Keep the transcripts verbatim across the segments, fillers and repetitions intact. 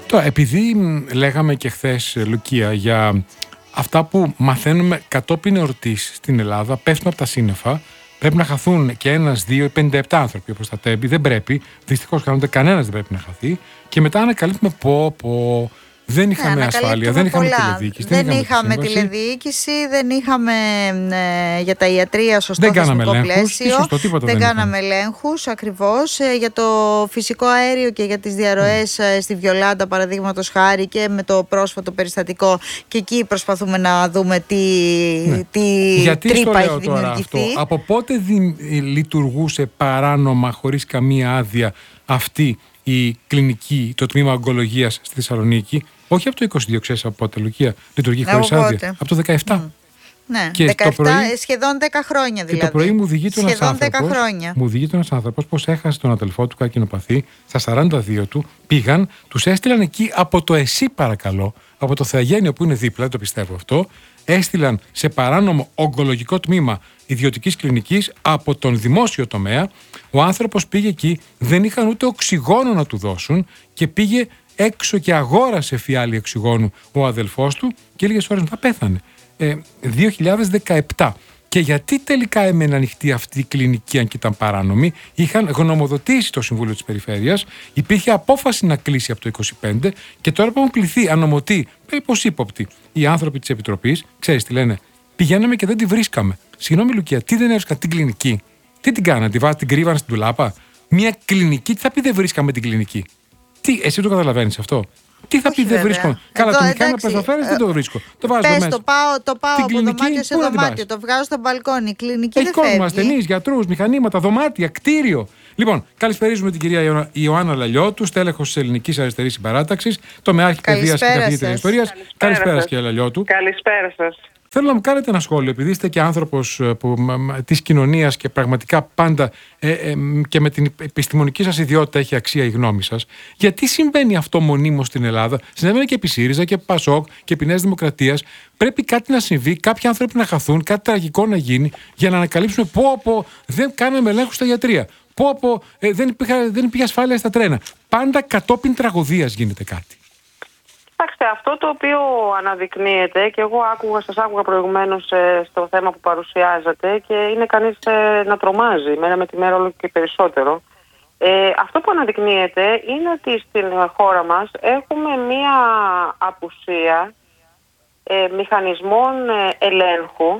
Τώρα, επειδή λέγαμε και χθες, Λουκία, για αυτά που μαθαίνουμε κατόπιν εορτής στην Ελλάδα, πέφτουν από τα σύννεφα, πρέπει να χαθούν και ένας, δύο ή πενήντα επτά άνθρωποι όπως τα τέμπη, δεν πρέπει, δυστυχώς κανένας δεν πρέπει να χαθεί, και μετά ανακαλύπτουμε πω πω. Δεν είχαμε ναι, ασφάλεια, δεν είχαμε πολλά. τηλεδιοίκηση. Δεν, δεν είχαμε τηλεδιοίκηση, δεν είχαμε ε, για τα ιατρία σωστό θεσμικό πλαίσιο. Σωστό, δεν, δεν κάναμε ελέγχους ακριβώς. Ε, για το φυσικό αέριο και για τις διαρροές mm. στη Βιολάντα, παραδείγματος χάρη, και με το πρόσφατο περιστατικό. Και εκεί προσπαθούμε να δούμε τι, ναι. τι Γιατί τρύπα έχει δημιουργηθεί. Αυτό, από πότε δι, λειτουργούσε παράνομα, χωρίς καμία άδεια, αυτή η κλινική, το τμήμα ογκολογίας στη Θεσσαλονίκη? Όχι από το είκοσι δύο, ξέρεις από πότε, Λουκία, λειτουργεί χωρίς άδεια. Από το δεκαεπτά. Mm. Ναι, και δεκαεπτά, πρωί, σχεδόν δέκα χρόνια δηλαδή. Και το πρωί μου οδηγείται ένας άνθρωπος, μου οδηγείται ένας άνθρωπος πως έχασε τον αδελφό του καρκινοπαθή, στα σαράντα δύο του, πήγαν, τους έστειλαν εκεί από το ΕΣΥ, παρακαλώ, από το Θεαγένειο που είναι δίπλα, το πιστεύω αυτό, έστειλαν σε παράνομο ογκολογικό τμήμα ιδιωτικής κλινικής από τον δημόσιο τομέα. Ο άνθρωπος πήγε εκεί, δεν είχαν ούτε οξυγόνο να του δώσουν και πήγε έξω και αγόρασε φιάλη οξυγόνου ο αδελφός του και λίγες ώρες μετά πέθανε. Ε, δύο χιλιάδες δεκαεπτά. Και γιατί τελικά έμενε ανοιχτή αυτή η κλινική, αν και ήταν παράνομη? Είχαν γνωμοδοτήσει το Συμβούλιο της Περιφέρειας, υπήρχε απόφαση να κλείσει από το είκοσι πέντε και τώρα που έχουν κληθεί ανομωτοί, περίπως ύποπτοι, οι άνθρωποι της Επιτροπής, ξέρεις τι λένε? Πηγαίναμε και δεν τη βρίσκαμε. Συγγνώμη, Λουκία, τι δεν έβρισκα την κλινική? Τι την κάνανε, τη βάζανε, την κρύβανε στην τουλάπα? Μια κλινική, τι θα πει δεν βρίσκαμε την κλινική? Τι, εσύ το καταλαβαίνεις αυτό? Τι θα Όχι, πει δεν βέβαια. βρίσκω? Καλά, το μηχάνημα πεζοφέρες δεν το βρίσκω. Το βάζω πες, μέσα. Το πάω, το πάω από κλινική, δωμάτιο σε δωμάτιο, το βγάζω στο μπαλκόνι. Κλινική έχει δεν κόσμο, φεύγει. ασθενείς, γιατρούς, μηχανήματα, δωμάτια, κτίριο. Λοιπόν, καλησπερίζουμε την κυρία Ιωάννα Λαλιώτου, στέλεχος της Ελληνικής Αριστερής Συμπαράταξης, τομεάρχη παιδείας και καθηγήτρια ιστορίας. Καλησπέρα, κυρία Λαλιώτου. Καλησπέρα σας. Θέλω να μου κάνετε ένα σχόλιο, επειδή είστε και άνθρωπος της κοινωνίας και πραγματικά πάντα ε, ε, και με την επιστημονική σας ιδιότητα έχει αξία η γνώμη σας. Γιατί συμβαίνει αυτό μονίμως στην Ελλάδα? Συνέβαινε και επί ΣΥΡΙΖΑ και επί ΠΑΣΟΚ και επί Νέας Δημοκρατίας. Πρέπει κάτι να συμβεί, κάποιοι άνθρωποι να χαθούν, κάτι τραγικό να γίνει για να ανακαλύψουμε πω, πω δεν κάναμε ελέγχους στα ιατρεία. Πω, πω ε, δεν, υπήρχε, δεν υπήρχε ασφάλεια στα τρένα. Πάντα κατόπιν τραγωδίας γίνεται κάτι. Κοιτάξτε, αυτό το οποίο αναδεικνύεται, και εγώ άκουγα, σας άκουγα προηγουμένως ε, στο θέμα που παρουσιάζατε, και είναι κανείς ε, να τρομάζει μέρα με τη μέρα όλο και περισσότερο. Ε, αυτό που αναδεικνύεται είναι ότι στην χώρα μας έχουμε μία απουσία ε, μηχανισμών ε, ελέγχου,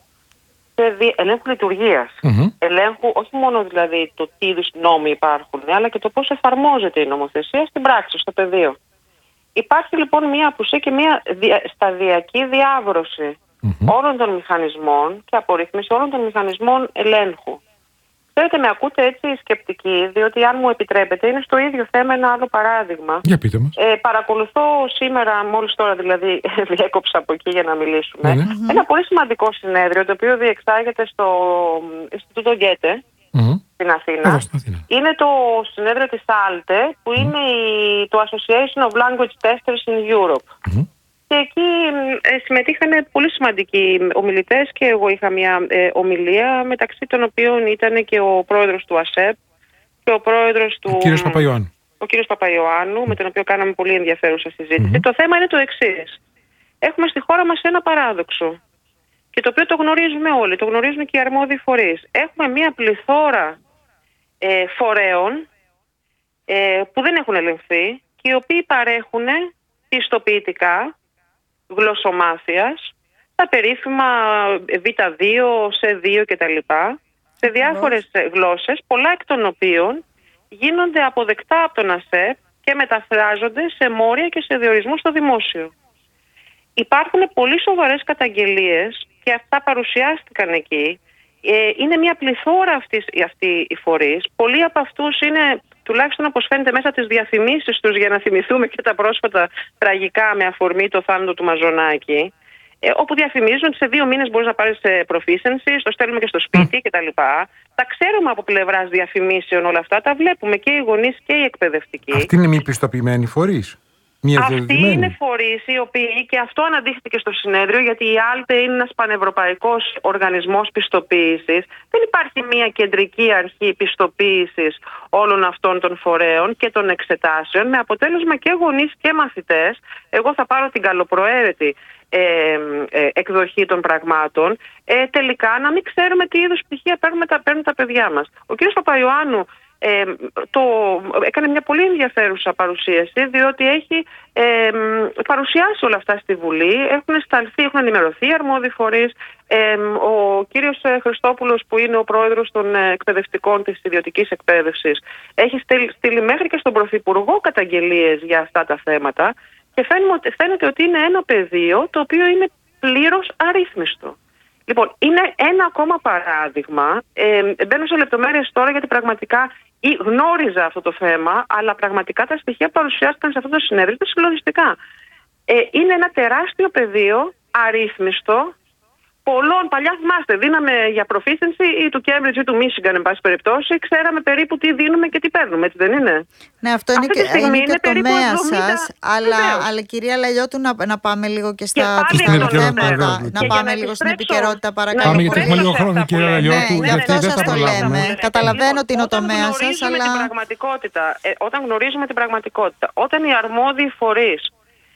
και δι, ελέγχου λειτουργίας. Mm-hmm. Ελέγχου όχι μόνο δηλαδή το τι είδους νόμοι υπάρχουν, αλλά και το πώς εφαρμόζεται η νομοθεσία στην πράξη, στο πεδίο. Υπάρχει λοιπόν μια απουσία και μια σταδιακή διάβρωση mm-hmm. όλων των μηχανισμών και απορρίθμιση όλων των μηχανισμών ελέγχου. Ξέρετε, με ακούτε έτσι σκεπτικοί, διότι αν μου επιτρέπετε, είναι στο ίδιο θέμα ένα άλλο παράδειγμα. Για πείτε μας. Ε, παρακολουθώ σήμερα, μόλις τώρα δηλαδή διέκοψα από εκεί για να μιλήσουμε, mm-hmm. ένα πολύ σημαντικό συνέδριο το οποίο διεξάγεται στο Ινστιτούτο Γκέτε. Mm-hmm. Στην Αθήνα. Αθήνα. Είναι το συνέδριο της ΑΛΤΕ, που mm. είναι η, το Association of Language Testers in Europe. Mm. Και εκεί ε, συμμετείχαν πολύ σημαντικοί ομιλητές και εγώ είχα μια ε, ομιλία, μεταξύ των οποίων ήταν και ο πρόεδρος του ΑΣΕΠ και ο πρόεδρος του... Ο κύριος Παπαϊωάννου. Ο κύριος Παπαϊωάννου, mm. με τον οποίο κάναμε πολύ ενδιαφέρουσα συζήτηση. Mm-hmm. Το θέμα είναι το εξής. Έχουμε στη χώρα μας ένα παράδοξο, και το οποίο το γνωρίζουμε όλοι, το γνωρίζουν και οι αρμόδιοι φορείς. Έχουμε μια πληθώρα ε, φορέων ε, που δεν έχουν ελεγχθεί και οι οποίοι παρέχουν πιστοποιητικά γλωσσομάθειας, τα περίφημα β δύο, σι δύο κτλ. Σε διάφορες γλώσσες, πολλά εκ των οποίων γίνονται αποδεκτά από τον ΑΣΕΠ και μεταφράζονται σε μόρια και σε διορισμό στο δημόσιο. Υπάρχουν πολύ σοβαρές καταγγελίες και αυτά παρουσιάστηκαν εκεί. Ε, είναι μια πληθώρα αυτής, αυτοί οι φορείς. Πολλοί από αυτούς είναι, τουλάχιστον όπως φαίνεται μέσα τις διαφημίσεις τους, για να θυμηθούμε και τα πρόσφατα τραγικά με αφορμή το θάνατο του Μαζονάκη, ε, όπου διαφημίζουν ότι σε δύο μήνες μπορείς να πάρεις proficiency, το στέλνουμε και στο σπίτι mm. κτλ. Τα ξέρουμε από πλευράς διαφημίσεων όλα αυτά, τα βλέπουμε και οι γονείς και οι εκπαιδευτικοί. Αυτοί είναι μη πιστοποιημένοι φορείς. Μια Αυτοί είναι φορείς οι οποίοι, και αυτό αναδείχθηκε στο συνέδριο, γιατί η ΑΛΤΕ είναι ένας πανευρωπαϊκός οργανισμός πιστοποίησης. Δεν υπάρχει μια κεντρική αρχή πιστοποίησης όλων αυτών των φορέων και των εξετάσεων, με αποτέλεσμα και γονείς και μαθητές, εγώ θα πάρω την καλοπροαίρετη ε, ε, εκδοχή των πραγμάτων, ε, τελικά να μην ξέρουμε τι είδους πτυχία παίρνουν τα, παίρνουν τα παιδιά μας. Ο κ. Παπαϊωάννου Ε, το, έκανε μια πολύ ενδιαφέρουσα παρουσίαση, διότι έχει ε, παρουσιάσει όλα αυτά στη Βουλή, έχουν σταλθεί, έχουν ενημερωθεί αρμόδιοι φορείς. Ε, ο κύριος Χριστόπουλος, που είναι ο πρόεδρος των εκπαιδευτικών της ιδιωτικής εκπαίδευσης, έχει στείλει, στείλει μέχρι και στον Πρωθυπουργό καταγγελίες για αυτά τα θέματα, και φαίνεται, φαίνεται ότι είναι ένα πεδίο το οποίο είναι πλήρως αρρύθμιστο. Λοιπόν, είναι ένα ακόμα παράδειγμα. Ε, μπαίνω σε λεπτομέρειες τώρα, γιατί πραγματικά ή γνώριζα αυτό το θέμα, αλλά πραγματικά τα στοιχεία που παρουσιάστηκαν σε αυτό το συνέδριο ήταν συλλογιστικά. Ε, είναι ένα τεράστιο πεδίο, αρρύθμιστο, πολλών. Παλιά, θυμάστε, δίναμε για proficiency ή του Cambridge ή του Michigan, εν πάση περιπτώσει, ξέραμε περίπου τι δίνουμε και τι παίρνουμε, έτσι δεν είναι? Ναι, αυτό είναι και, είναι και το τομέα σας, αλλά, αλλά κυρία Λαλιώτου, να, να πάμε λίγο και στα, και στα άλλα θέματα. Να και πάμε λίγο στην επικαιρότητα, παρακαλώ. Πάμε, γιατί έχουμε λίγο χρόνο, κυρία Λαλιώτου, ναι, γιατί δεν σας το λέμε. Καταλαβαίνω την οτομέα σας, αλλά... Την πραγματικότητα, ε, όταν γνωρίζουμε την πραγματικότητα, όταν οι αρμόδιοι φορείς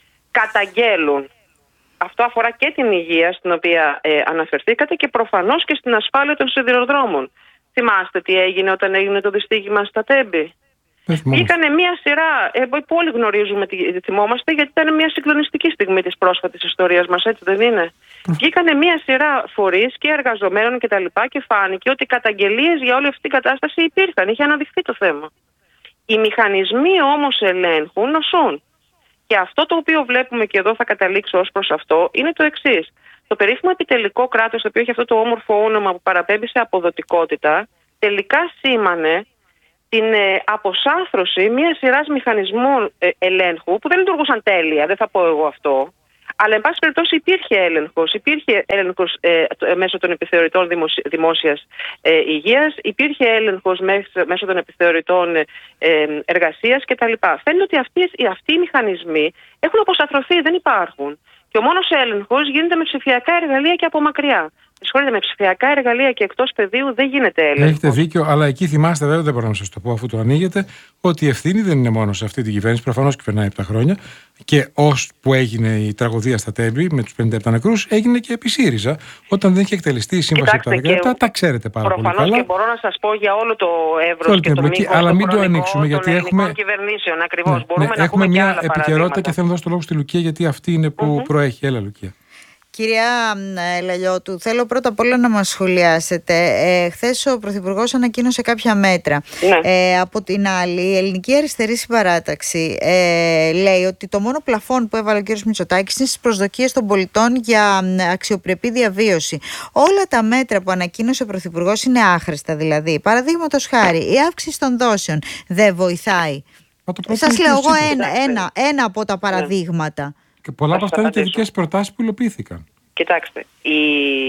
καταγγέλουν, αυτό αφορά και την υγεία, στην οποία ε, αναφερθήκατε, και προφανώς και στην ασφάλεια των σιδηροδρόμων. Θυμάστε τι έγινε όταν έγινε το δυστύχημα στα Τέμπη? Βγήκανε μία σειρά, ε, που όλοι γνωρίζουμε, τι θυμόμαστε, γιατί ήταν μια συγκλονιστική στιγμή της πρόσφατης ιστορίας μας, έτσι δεν είναι? Βγήκανε μία σειρά φορείς και εργαζομένων κτλ. Και, και φάνηκε ότι καταγγελίες για όλη αυτή την κατάσταση υπήρχαν, είχε αναδειχθεί το θέμα. Οι μηχανισμοί όμως ελέγχου νοσούν. Και αυτό το οποίο βλέπουμε, και εδώ θα καταλήξω ως προς αυτό, είναι το εξής. Το περίφημο επιτελικό κράτος, το οποίο έχει αυτό το όμορφο όνομα που παραπέμπει σε αποδοτικότητα, τελικά σήμανε την ε, αποσάνθρωση μια σειράς μηχανισμών ε, ελέγχου που δεν λειτουργούσαν τέλεια, δεν θα πω εγώ αυτό, αλλά εν πάση περιπτώσει υπήρχε έλεγχος, υπήρχε έλεγχος ε, μέσω των επιθεωρητών δημοσι... δημόσιας ε, υγείας, υπήρχε έλεγχος μέσω, μέσω των επιθεωρητών ε, ε, εργασίας κτλ. Φαίνεται ότι αυτοί, αυτοί οι μηχανισμοί έχουν αποσαφρωθεί, δεν υπάρχουν. Και ο μόνος έλεγχος γίνεται με ψηφιακά εργαλεία και από μακριά. Συγχωρείτε, με ψηφιακά εργαλεία και εκτός πεδίου δεν γίνεται έλεγχος. Έχετε δίκιο, αλλά εκεί θυμάστε, βέβαια δεν μπορώ να σας το πω αφού το ανοίγετε, ότι η ευθύνη δεν είναι μόνο σε αυτή την κυβέρνηση, προφανώς κυβερνάει από τα χρόνια. Και ως που έγινε η τραγωδία στα Τέμπη με τους πενήντα επτά νεκρούς, έγινε και επί ΣΥΡΙΖΑ, όταν δεν είχε εκτελεστεί η σύμβαση από τα δεκαεπτά. Τα ξέρετε πάρα πολύ καλά. Προφανώς, και μπορώ να σας πω για όλο το εύρος και το μήκος, αλλά μην το ανοίξουμε, γιατί έχουμε κυβερνήσεων. Ακριβώς. Ναι, Μπορούμε ναι, να έχουμε πούμε μια επικαιρότητα και θέλω να δώσω το λόγο στη Λουκία, γιατί αυτή είναι που mm-hmm. προέχει. Έλα, Λουκία. Κυρία Λαλιώτου, θέλω πρώτα απ' όλα να μας σχολιάσετε. Ε, χθες ο Πρωθυπουργός ανακοίνωσε κάποια μέτρα. Ναι. Ε, από την άλλη, η Ελληνική Αριστερή Συμπαράταξη ε, λέει ότι το μόνο πλαφόν που έβαλε ο κ. Μητσοτάκης είναι στις προσδοκίες των πολιτών για αξιοπρεπή διαβίωση. Όλα τα μέτρα που ανακοίνωσε ο Πρωθυπουργός είναι άχρηστα, δηλαδή. Παραδείγματος χάρη, η αύξηση των δόσεων δεν βοηθάει. Σας λέω εγώ ένα, ένα, ένα από τα παραδείγματα. Και πολλά από αυτά είναι και δικές προτάσεις που υλοποιήθηκαν. Κοιτάξτε, η,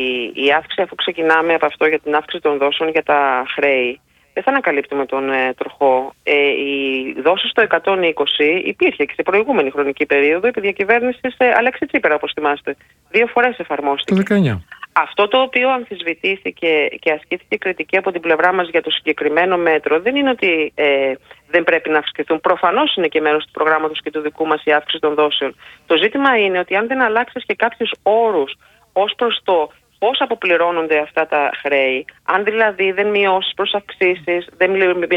η αύξηση, αφού ξεκινάμε από αυτό για την αύξηση των δόσεων για τα χρέη, δεν θα ανακαλύπτουμε τον ε, τροχό. Ε, η δόση στο εκατόν είκοσι υπήρχε και στην προηγούμενη χρονική περίοδο επί διακυβέρνησης ε, Αλέξη Τσίπρα, όπως θυμάστε. Δύο φορές εφαρμόστηκε. Το δεκαεννιά. Αυτό το οποίο αμφισβητήθηκε και ασκήθηκε κριτική από την πλευρά μας για το συγκεκριμένο μέτρο δεν είναι ότι ε, δεν πρέπει να αυξηθούν. Προφανώς είναι και μέρος του προγράμματος και του δικού μας η αύξηση των δόσεων. Το ζήτημα είναι ότι αν δεν αλλάξεις και κάποιους όρους ως προς το πώς αποπληρώνονται αυτά τα χρέη, αν δηλαδή δεν μειώσεις προς αυξήσεις, δεν,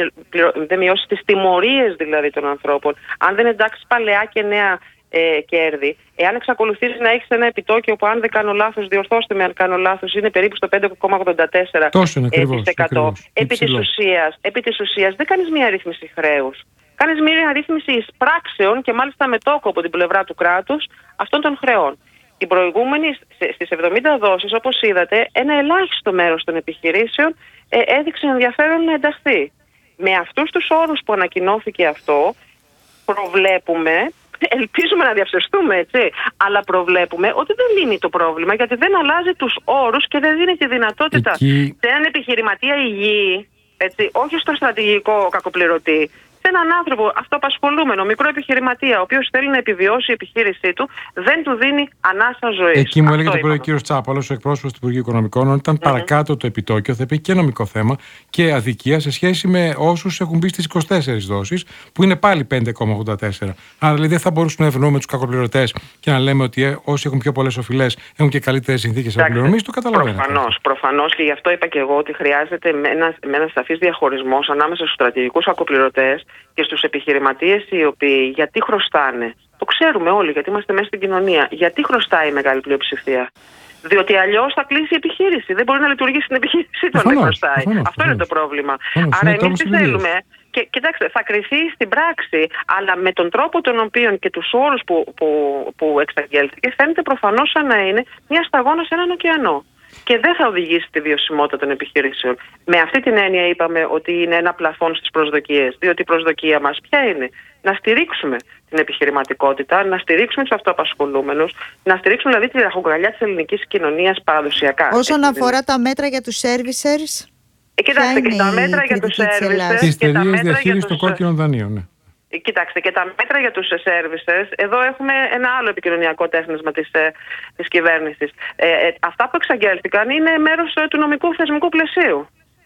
δεν μειώσεις τις τιμωρίες δηλαδή των ανθρώπων, αν δεν εντάξεις παλαιά και νέα ε, κέρδη, εάν εξακολουθείς να έχεις ένα επιτόκιο που, αν δεν κάνω λάθος, διορθώστε με αν κάνω λάθος, είναι περίπου στο πέντε κόμμα ογδόντα τέσσερα τοις εκατό. Επί της ουσίας, επί της ουσίας δεν κάνεις μια ρύθμιση χρέους. Κάνεις μια ρύθμιση εισπράξεων και μάλιστα με τόκο από την πλευρά του κράτους αυτών των χρεών. Την προηγούμενη, στις εβδομήντα δόσεις, όπως είδατε, ένα ελάχιστο μέρος των επιχειρήσεων ε, έδειξε ενδιαφέρον να ενταχθεί. Με αυτούς τους όρους που ανακοινώθηκε αυτό, προβλέπουμε, ελπίζουμε να διαψευστούμε, έτσι, αλλά προβλέπουμε ότι δεν λύνει το πρόβλημα, γιατί δεν αλλάζει τους όρους και δεν δίνει τη δυνατότητα Εκεί... σε έναν επιχειρηματία υγιή, έτσι, όχι στο στρατηγικό κακοπληρωτή, σε έναν άνθρωπο αυτοαπασχολούμενο, μικρό επιχειρηματία, ο οποίος θέλει να επιβιώσει η επιχείρησή του, δεν του δίνει ανάσα ζωής. Εκεί μου έλεγε το πρωί ο κύριος Τσάπαλος, ο εκπρόσωπος του Υπουργείου Οικονομικών, ότι ήταν mm-hmm. παρακάτω το επιτόκιο, θα πει και νομικό θέμα και αδικία σε σχέση με όσους έχουν μπει στις είκοσι τέσσερις δόσεις, που είναι πάλι πέντε κόμμα ογδόντα τέσσερα. Άρα δηλαδή δεν θα μπορούσαμε να ευνοούμε τους κακοπληρωτές και να λέμε ότι ε, όσοι έχουν πιο πολλές οφειλές έχουν και καλύτερες συνθήκες αποπληρωμής. Το καταλαβαίνετε. Προφανώς, προφανώς, και γι' αυτό είπα και εγώ ότι χρειάζεται με ένα, με ένα σαφής διαχωρισμός ανάμεσα στους στρατηγικούς κακοπληρωτές και στους επιχειρηματίες οι οποίοι γιατί χρωστάνε. Το ξέρουμε όλοι, γιατί είμαστε μέσα στην κοινωνία. Γιατί χρωστάει η μεγάλη πλειοψηφία? Διότι αλλιώς θα κλείσει η επιχείρηση. Δεν μπορεί να λειτουργήσει την επιχείρησή του αν δεν χρωστάει. Αυτό προφανώς. Είναι το πρόβλημα. Προφανώς. Άρα εμείς τι θέλουμε? Και κοιτάξτε, θα κριθεί στην πράξη, αλλά με τον τρόπο τον οποίο και τους όρους που, που, που εξαγγέλθηκε, φαίνεται προφανώς σαν να είναι μια σταγόνα σε έναν ωκεανό. Και δεν θα οδηγήσει στη βιωσιμότητα των επιχειρήσεων. Με αυτή την έννοια είπαμε ότι είναι ένα πλαφόν στις προσδοκίες. Διότι η προσδοκία μας ποια είναι? Να στηρίξουμε την επιχειρηματικότητα, να στηρίξουμε τους αυτοαπασχολούμενους, να στηρίξουμε δηλαδή τη ραχοκοκαλιά της ελληνικής κοινωνίας παραδοσιακά. Όσον αφορά τα μέτρα για τους servicers, ε, κοιτάξτε, και τα μέτρα για τους servicers και τα μέτρα διαχείριση των κόκκινων δανείων. Ναι. Κοιτάξτε, και τα μέτρα για τους services, εδώ έχουμε ένα άλλο επικοινωνιακό τέχνασμα της, της κυβέρνησης. Ε, ε, αυτά που εξαγγέλθηκαν είναι μέρος του νομικού θεσμικού πλαισίου.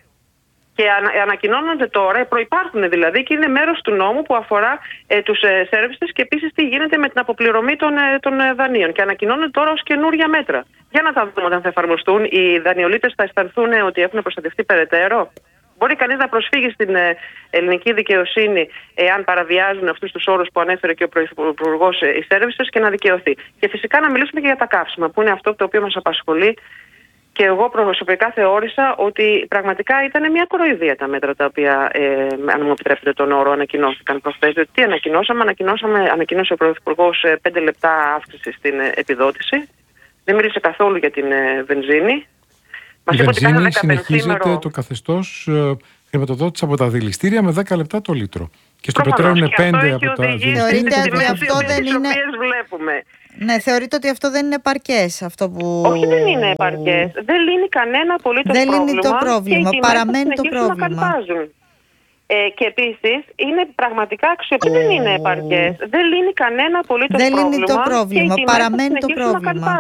Και ανα, ανακοινώνονται τώρα, προϋπάρχουν δηλαδή και είναι μέρος του νόμου που αφορά ε, τους ε, services και επίσης τι γίνεται με την αποπληρωμή των, ε, των ε, δανείων. Και ανακοινώνονται τώρα ως καινούρια μέτρα. Για να τα δούμε όταν θα εφαρμοστούν. Οι δανειολήπτες θα αισθανθούν ότι έχουν προστατευτεί περαιτέρω. Μπορεί κανείς να προσφύγει στην ε, ελληνική δικαιοσύνη εάν παραβιάζουν αυτούς τους όρους που ανέφερε και ο Πρωθυπουργός ε, οι services και να δικαιωθεί. Και φυσικά να μιλήσουμε και για τα καύσιμα, που είναι αυτό το οποίο μας απασχολεί. Και εγώ προσωπικά θεώρησα ότι πραγματικά ήταν μια κοροϊδία τα μέτρα τα οποία, ε, αν μου επιτρέπετε τον όρο, ανακοινώθηκαν προχθές. Διότι τι ανακοινώσαμε? Ανακοινώσαμε, ανακοινώσε ο Πρωθυπουργός ε, πέντε λεπτά αύξηση στην ε, επιδότηση. Δεν μίλησε καθόλου για την ε, βενζίνη. Η βενζίνη συνεχίζεται το καθεστώς ε, χρηματοδότηση από τα δηληστήρια με δέκα λεπτά το λίτρο. Και στο πετρέλαιο είναι πέντε από τα δηληστήρια. Θεωρείτε ότι αυτό δεν είναι... βλέπουμε. Ναι, θεωρείτε ότι αυτό δεν είναι επαρκές, αυτό που... Όχι, δεν είναι επαρκές. Δεν λύνει κανένα απολύτως πρόβλημα. Δεν λύνει το πρόβλημα, παραμένει το πρόβλημα. Ε, και επίσης είναι πραγματικά αξιοπρεπές. Δεν είναι επαρκές. Δεν λύνει κανένα απολύτως πρόβλημα. Δεν λύνει το πρόβλημα, παραμένει το πρόβλημα.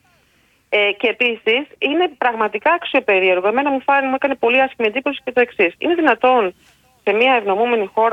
Ε, και επίσης είναι πραγματικά αξιοπερίεργο. Εμένα μου, φάρει, μου έκανε πολύ άσχημη εντύπωση και το εξής. Είναι δυνατόν σε μια ευνομούμενη χώρα